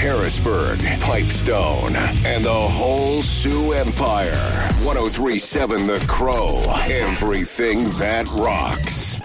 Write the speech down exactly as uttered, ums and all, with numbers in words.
Harrisburg, Pipestone, and the whole Sioux Empire. one oh three point seven The Crow. Everything that rocks.